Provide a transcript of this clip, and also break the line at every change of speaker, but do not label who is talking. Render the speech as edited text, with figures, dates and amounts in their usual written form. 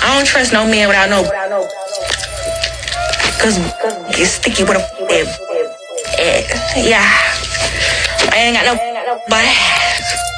I don't trust no man without no. Cause get sticky with a yeah. I ain't got no. But